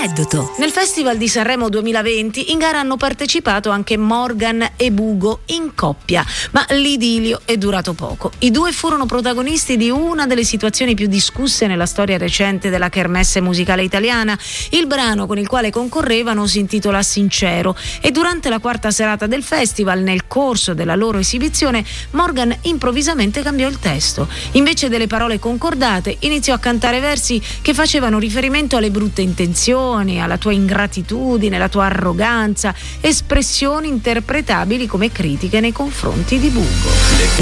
aneddoto. Nel Festival di Sanremo 2020 in gara hanno partecipato anche Morgan e Bugo in coppia, ma l'idillio è durato poco. I due furono protagonisti di una delle situazioni più discusse nella storia recente della kermesse musicale italiana. Il brano con il quale concorrevano si intitola Sincero e durante la quarta serata del festival, nel corso della loro esibizione, Morgan improvvisamente cambiò il testo. Invece delle parole concordate, iniziò a cantare versi che facevano riferimento alle brutte intenzioni, alla tua ingratitudine, alla tua arroganza, espressioni interpretabili come critiche nei confronti di Bugo.